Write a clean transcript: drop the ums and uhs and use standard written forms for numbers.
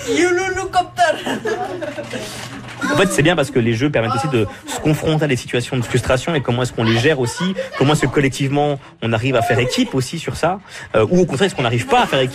En fait, c'est bien parce que les jeux permettent aussi de se confronter à des situations de frustration et comment est-ce qu'on les gère aussi, comment est-ce que collectivement on arrive à faire équipe aussi sur ça, ou au contraire est-ce qu'on n'arrive pas à faire équipe.